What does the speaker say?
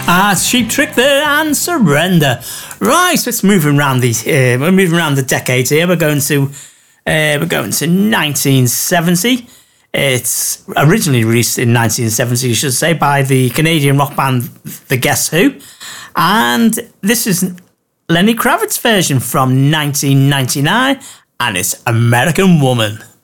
Cheap Trick there and Surrender. Right, let's move around these. We're moving around the decades here. We're going to 1970. It's originally released in 1970, you should say, by the Canadian rock band The Guess Who, and this is Lenny Kravitz's version from 1999, and it's American Woman.